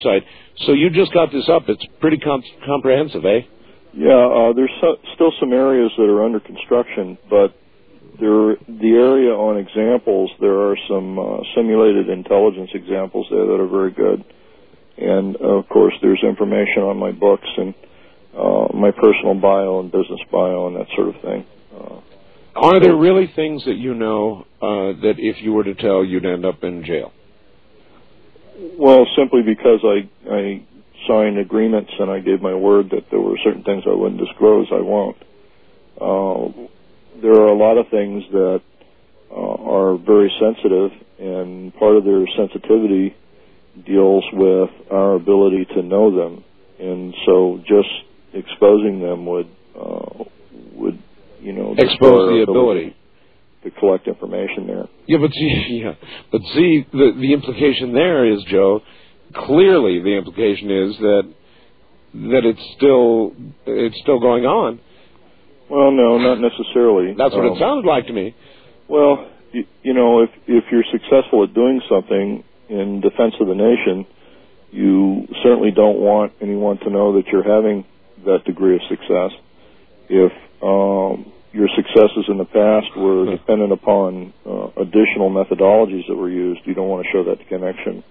site. So you just got this up. It's pretty comprehensive, eh? Yeah, there's still some areas that are under construction, but the area on examples, there are some simulated intelligence examples there that are very good. And, of course, there's information on my books and my personal bio and business bio and that sort of thing. Are there really things that you know that if you were to tell, you'd end up in jail? Well, simply because I signed agreements and I gave my word that there were certain things I wouldn't disclose, I won't. There are a lot of things that are very sensitive, and part of their sensitivity deals with our ability to know them, and so just exposing them would expose the ability to collect information there. Yeah, but see, the implication there is, Joe. Clearly, the implication is that it's still going on. Well, no, not necessarily. That's what it sounded like to me. Well, if you're successful at doing something in defense of the nation, you certainly don't want anyone to know that you're having that degree of success. If your successes in the past were dependent upon additional methodologies that were used, you don't want to show that connection.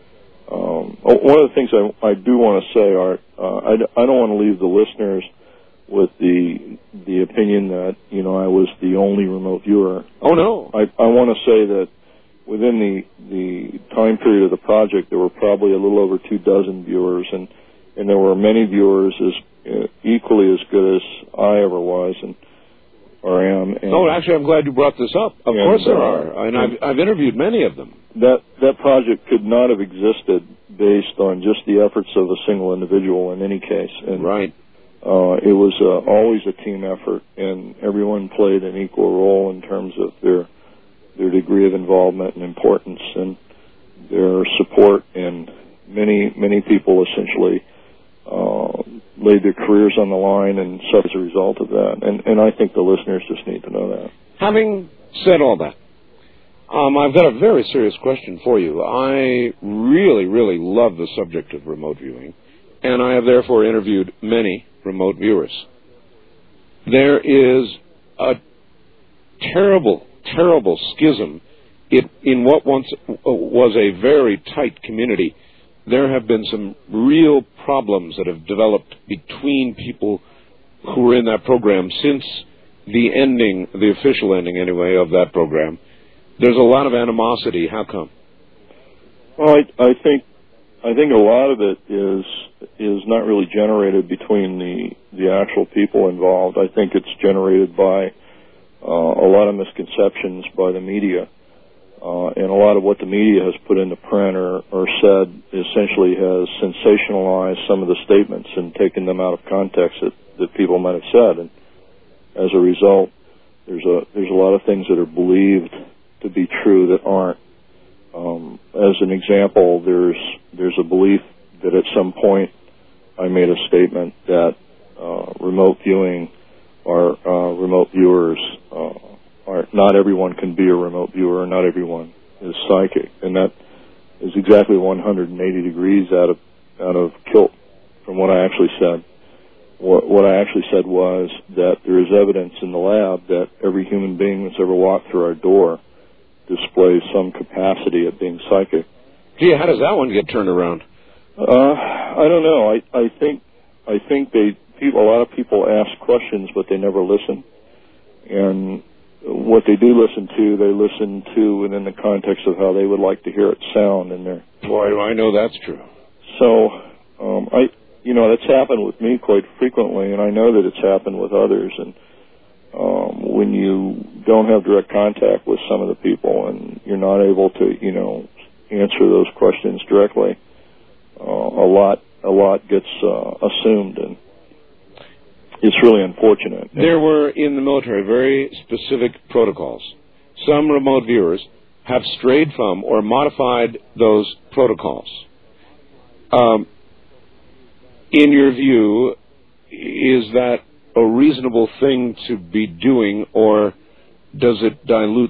One of the things I do want to say, Art, I don't want to leave the listeners with the opinion that, I was the only remote viewer. Oh, no. I want to say that within the time period of the project, there were probably a little over 24 viewers, and there were many viewers equally as good as I ever was or am. Actually, I'm glad you brought this up. Of course there are, and I've interviewed many of them. That project could not have existed based on just the efforts of a single individual in any case. And, right. It was always a team effort, and everyone played an equal role in terms of their degree of involvement and importance and their support. And many people essentially laid their careers on the line and suffered as a result of that. And I think the listeners just need to know that. Having said all that, I've got a very serious question for you. I really, really love the subject of remote viewing, and I have therefore interviewed many remote viewers. There is a terrible, terrible schism in what once was a very tight community. There have been some real problems that have developed between people who were in that program since the ending, the official ending anyway, of that program. There's a lot of animosity. How come? Well, I think a lot of it is not really generated between the actual people involved. I think it's generated by a lot of misconceptions by the media. And a lot of what the media has put into print or said essentially has sensationalized some of the statements and taken them out of context that people might have said. And as a result, there's a lot of things that are believed to be true that aren't. As an example, there's a belief that at some point I made a statement that remote viewing or remote viewers not everyone can be a remote viewer, not everyone is psychic, and that is exactly 180 degrees out of kilt from what I actually said. What I actually said was that there is evidence in the lab that every human being that's ever walked through our door displays some capacity at being psychic. Gee, how does that one get turned around? I don't know. I think a lot of people ask questions, but they never listen. And what they do listen to, they listen to within the context of how they would like to hear it sound in their. Boy, do I know that's true. So, that's happened with me quite frequently, and I know that it's happened with others. And when you don't have direct contact with some of the people, and you're not able to, answer those questions directly, a lot gets assumed, and it's really unfortunate. There were, in the military, very specific protocols. Some remote viewers have strayed from or modified those protocols. In your view, is that a reasonable thing to be doing, or does it dilute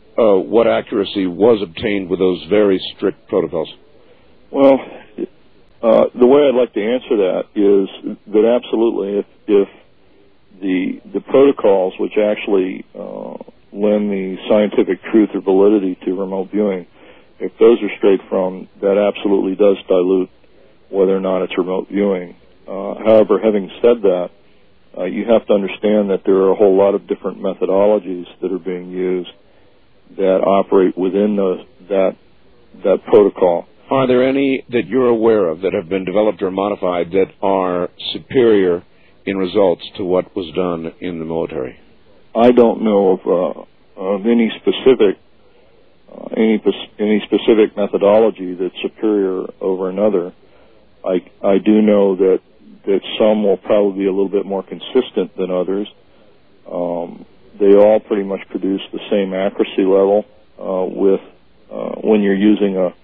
what accuracy was obtained with those very strict protocols? Well, The way I'd like to answer that is that absolutely, if the protocols which actually lend the scientific truth or validity to remote viewing, if those are strayed from, that absolutely does dilute whether or not it's remote viewing. However, having said that, you have to understand that there are a whole lot of different methodologies that are being used that operate within that protocol. Are there any that you're aware of that have been developed or modified that are superior in results to what was done in the military? I don't know of any specific methodology that's superior over another. I do know that some will probably be a little bit more consistent than others. They all pretty much produce the same accuracy level when you're using a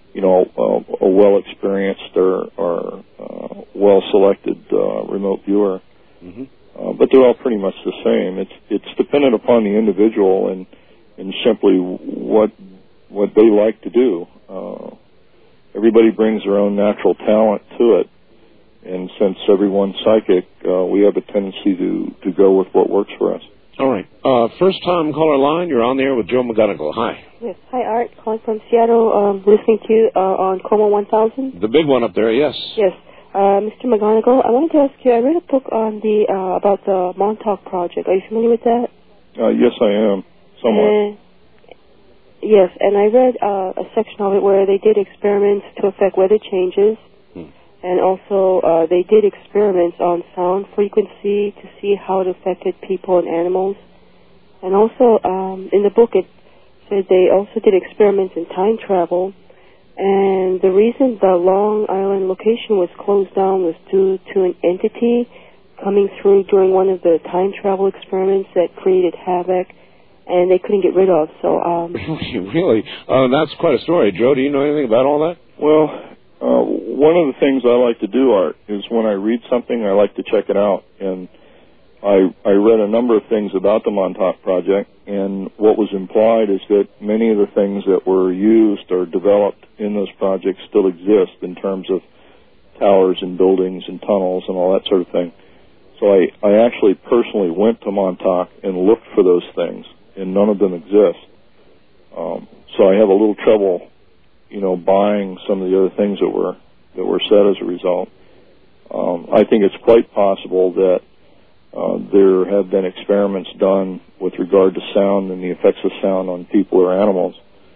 well-experienced or well-selected remote viewer. Mm-hmm. But they're all pretty much the same. It's dependent upon the individual and simply what they like to do. Everybody brings their own natural talent to it, and since everyone's psychic, we have a tendency to go with what works for us. All right. First-time caller line, you're on the air with Joe McGonigal. Hi. Yes. Hi, Art. Calling from Seattle, listening to you on Coma 1000. The big one up there, yes. Yes. Mr. McGonigal, I wanted to ask you, I read a book on about the Montauk Project. Are you familiar with that? Yes, I am. Somewhat. Yes, and I read a section of it where they did experiments to affect weather changes, and also they did experiments on sound frequency to see how it affected people and animals. And also in the book it said they also did experiments in time travel, and the reason the Long Island location was closed down was due to an entity coming through during one of the time travel experiments that created havoc, and they couldn't get rid of. So, really? That's quite a story. Joe, do you know anything about all that? Well, one of the things I like to do, Art, is when I read something, I like to check it out. And I read a number of things about the Montauk Project, and what was implied is that many of the things that were used or developed in those projects still exist in terms of towers and buildings and tunnels and all that sort of thing. So I actually personally went to Montauk and looked for those things, and none of them exist. So I have a little trouble, buying some of the other things that were said as a result. I think it's quite possible that there have been experiments done with regard to sound and the effects of sound on people or animals.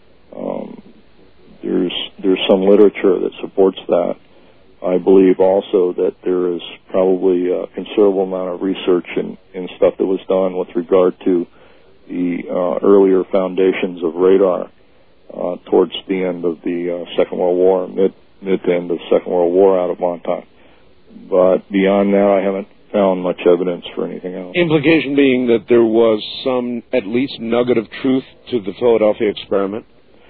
There's some literature that supports that. I believe also that there is probably a considerable amount of research and stuff that was done with regard to the earlier foundations of radar towards the end of the Second World War, mid to end of the Second World War out of Montauk. But beyond that, I haven't found much evidence for anything else. Implication being that there was some, at least, nugget of truth to the Philadelphia experiment?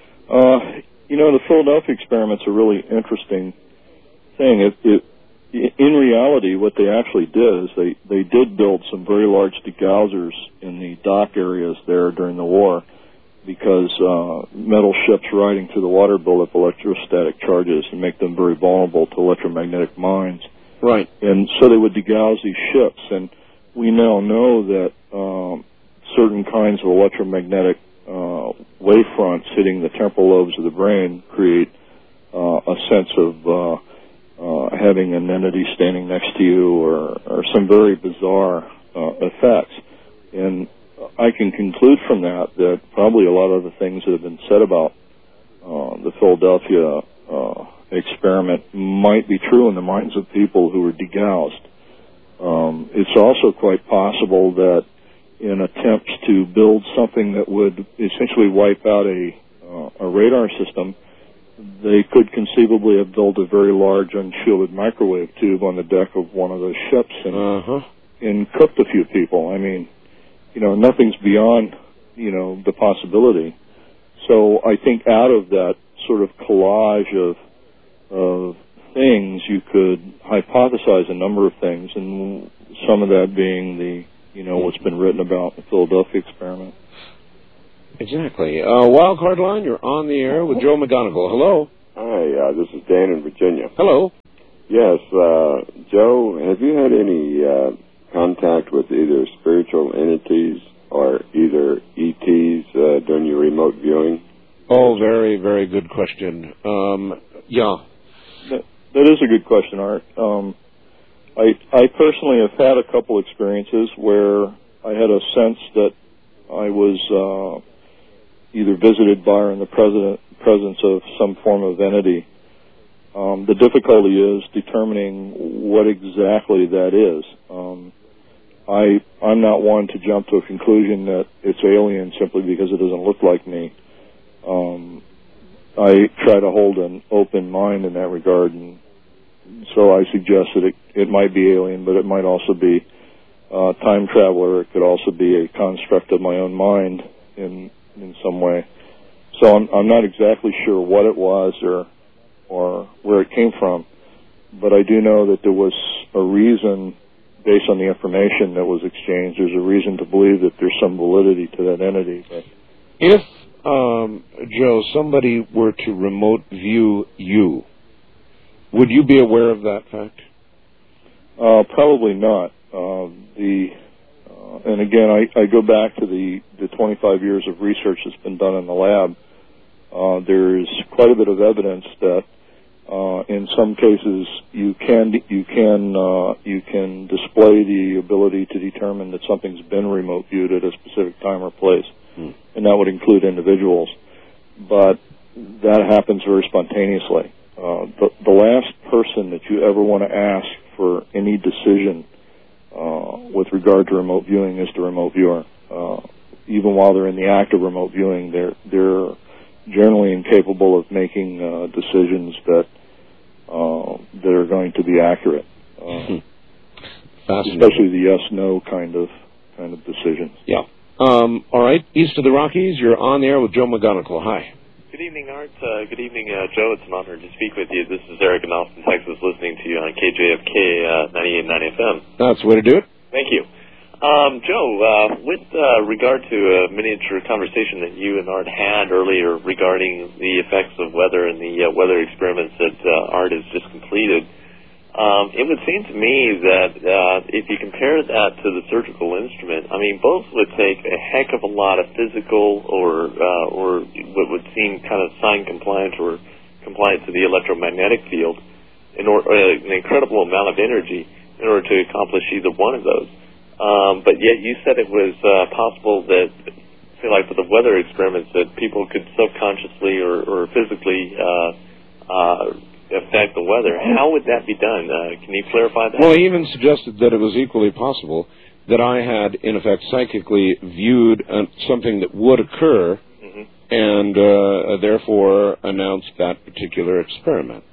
The Philadelphia experiment's a really interesting thing. In reality, what they actually did is they did build some very large degausers in the dock areas there during the war, because metal ships riding through the water build up electrostatic charges and make them very vulnerable to electromagnetic mines. Right. And so they would degauss these ships, and we now know that certain kinds of electromagnetic wavefronts hitting the temporal lobes of the brain create a sense of having an entity standing next to you, or some very bizarre effects. And I can conclude from that probably a lot of the things that have been said about the Philadelphia experiment might be true in the minds of people who were degaussed. It's also quite possible that in attempts to build something that would essentially wipe out a radar system, they could conceivably have built a very large unshielded microwave tube on the deck of one of those ships and cooked a few people. I mean, nothing's beyond, the possibility. So I think out of that sort of collage of things, you could hypothesize a number of things, and some of that being what's been written about the Philadelphia experiment. Exactly. Wildcard line, you're on the air with Joe McGonigal. Hello. Hi, this is Dan in Virginia. Hello. Yes, Joe, have you had any contact with either spiritual entities or either ETs during your remote viewing? Oh, very, very good question. Yeah. That is a good question, Art. I personally have had a couple experiences where I had a sense that I was either visited by or in the presence of some form of entity. The difficulty is determining what exactly that is. I'm not one to jump to a conclusion that it's alien simply because it doesn't look like me. I try to hold an open mind in that regard, and so I suggest that it might be alien, but it might also be time traveler. It could also be a construct of my own mind in some way. So I'm not exactly sure what it was or where it came from, but I do know that there was a reason, based on the information that was exchanged, there's a reason to believe that there's some validity to that entity. But if, Joe, somebody were to remote view you, would you be aware of that fact? Probably not. And again, I go back to the 25 years of research that's been done in the lab. There's quite a bit of evidence that in some cases you can display the ability to determine that something's been remote viewed at a specific time or place, and that would include individuals. But that happens very spontaneously. The last person that you ever want to ask for any decision with regard to remote viewing is the remote viewer. Even while they're in the act of remote viewing, they're generally incapable of making decisions that are going to be accurate, especially the yes/no kind of decisions. Yeah. All right. East of the Rockies, you're on the air with Joe McGonigal. Hi. Good evening, Art. Good evening, Joe. It's an honor to speak with you. This is Eric in Austin, Texas, listening to you on KJFK 98.9 FM. That's the way to do it. Thank you. Joe, with regard to a miniature conversation that you and Art had earlier regarding the effects of weather and the weather experiments that Art has just completed, it would seem to me that if you compare that to the surgical instrument, I mean, both would take a heck of a lot of physical or what would seem kind of sign compliant or compliant to the electromagnetic field, an incredible amount of energy in order to accomplish either one of those. But yet you said it was possible that, say, like for the weather experiments, that people could subconsciously or physically affect the weather. How would that be done? Can you clarify that? Well, he even suggested that it was equally possible that I had, in effect, psychically viewed something that would occur and therefore announced that particular experiment.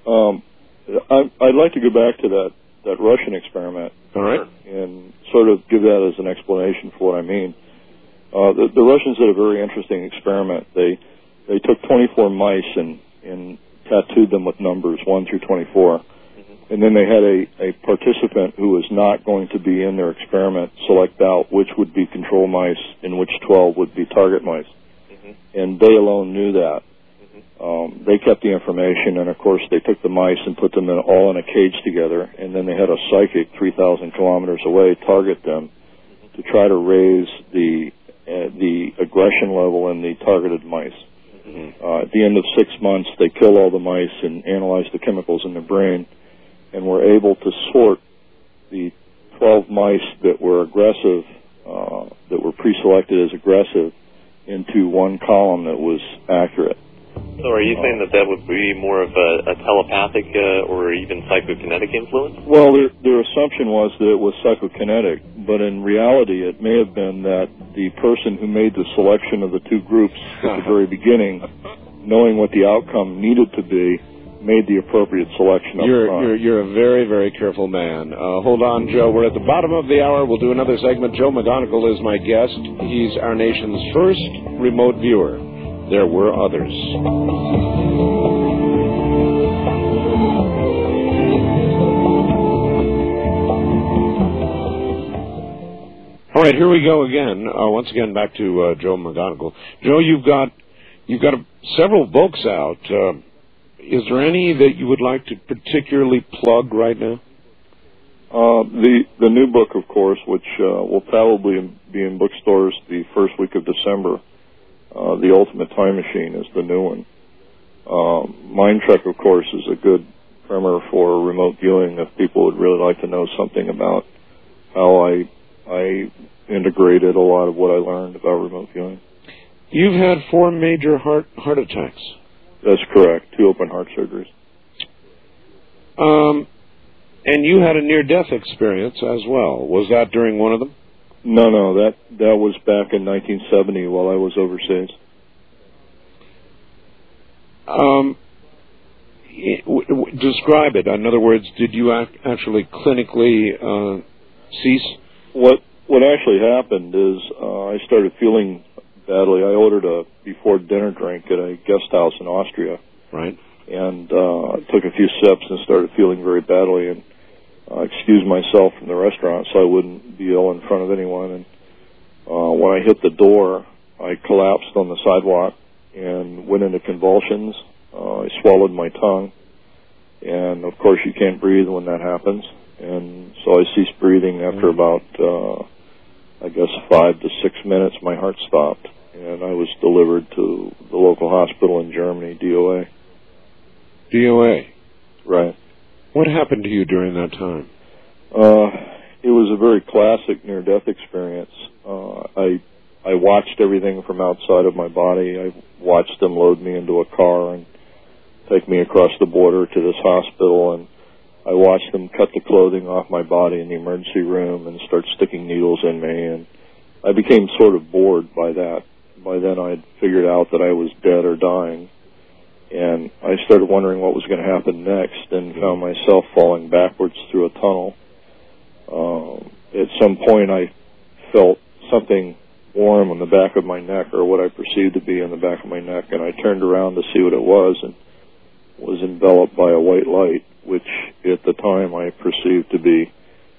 I'd like to go back to that Russian experiment. All right. And sort of give that as an explanation for what I mean. The Russians did a very interesting experiment. They took 24 mice and tattooed them with numbers 1 through 24. And then they had a participant who was not going to be in their experiment select out which would be control mice and which 12 would be target mice. And they alone knew that. They kept the information, and of course they took the mice and put them all in a cage together, and then they had a psychic 3,000 kilometers away target them to try to raise the aggression level in the targeted mice. At the end of 6 months, they killed all the mice and analyzed the chemicals in their brain, and were able to sort the 12 mice that were aggressive, that were pre-selected as aggressive, into one column that was accurate. So are you saying that would be more of a telepathic or even psychokinetic influence? Well, their assumption was that it was psychokinetic, but in reality it may have been that the person who made the selection of the two groups at the very beginning, knowing what the outcome needed to be, made the appropriate selection up front. You're a very, very careful man. Hold on, Joe. We're at the bottom of the hour. We'll do another segment. Joe McGonigal is my guest. He's our nation's first remote viewer. There were others. All right, here we go again. Once again, back to Joe McGonigal. Joe, you've got several books out. Is there any that you would like to particularly plug right now? The new book, of course, which will probably be in bookstores the first week of December, The Ultimate Time Machine, is the new one. Mind Trek, of course, is a good primer for remote viewing if people would really like to know something about how I integrated a lot of what I learned about remote viewing. You've had 4 major heart attacks. That's correct. 2 open heart surgeries. And you had a near-death experience as well. Was that during one of them? No, that was back in 1970 while I was overseas. Describe it. In other words, did you actually clinically cease? What actually happened is I started feeling badly. I ordered a before-dinner drink at a guest house in Austria. Right. And took a few sips and started feeling very badly, and excused myself from the restaurant so I wouldn't be ill in front of anyone. And when I hit the door, I collapsed on the sidewalk and went into convulsions. I swallowed my tongue, and of course you can't breathe when that happens. And so I ceased breathing after about, 5 to 6 minutes. My heart stopped, and I was delivered to the local hospital in Germany, DOA. DOA? Right. What happened to you during that time? It was a very classic near-death experience. I watched everything from outside of my body. I watched them load me into a car and take me across the border to this hospital, and I watched them cut the clothing off my body in the emergency room and start sticking needles in me, and I became sort of bored by that. By then I had figured out that I was dead or dying, and I started wondering what was going to happen next and found myself falling backwards through a tunnel. At some point I felt something warm on the back of my neck, or what I perceived to be on the back of my neck, and I turned around to see what it was, and was enveloped by a white light, which at the time I perceived to be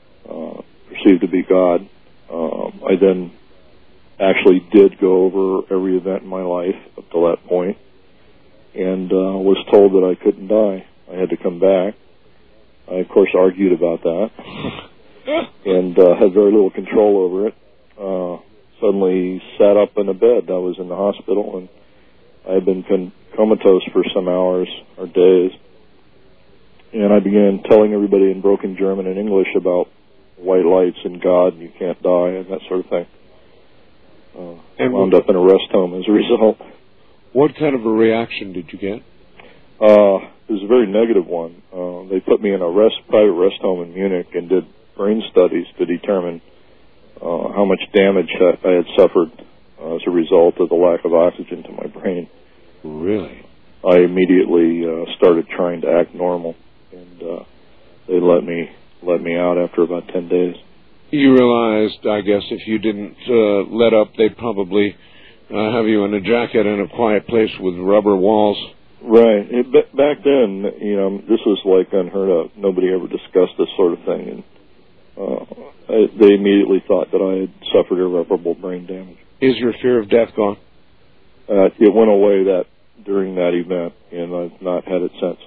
God. I then actually did go over every event in my life up to that point, and was told that I couldn't die. I had to come back. I, of course, argued about that, and had very little control over it. Suddenly sat up in a bed. I was in the hospital, and I had been comatose for some hours or days. And I began telling everybody in broken German and English about white lights and God and you can't die and that sort of thing. And wound up in a rest home as a result. What kind of a reaction did you get? It was a very negative one. They put me in a private rest home in Munich and did brain studies to determine how much damage I had suffered as a result of the lack of oxygen to my brain. Really? I immediately started trying to act normal, and they let me out after about 10 days. You realized, I guess, if you didn't let up, they'd probably have you in a jacket in a quiet place with rubber walls. Right. Back then, this was like unheard of. Nobody ever discussed this sort of thing, and they immediately thought that I had suffered irreparable brain damage. Is your fear of death gone? It went away during that event, and I've not had it since.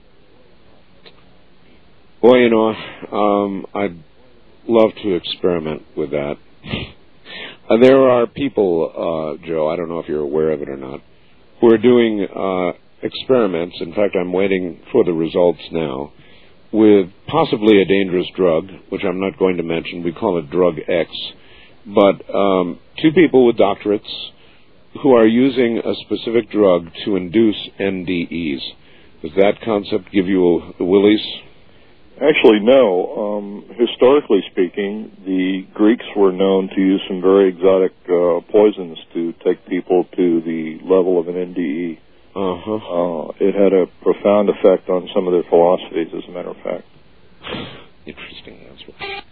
Well, I'd love to experiment with that. There are people, Joe, I don't know if you're aware of it or not, who are doing experiments. In fact, I'm waiting for the results now, with possibly a dangerous drug, which I'm not going to mention. We call it Drug X. But 2 people with doctorates who are using a specific drug to induce NDEs. Does that concept give you the willies? Actually, no. Historically speaking, the Greeks were known to use some very exotic poisons to take people to the level of an NDE. It had a profound effect on some of their philosophies, as a matter of fact. Interesting answer.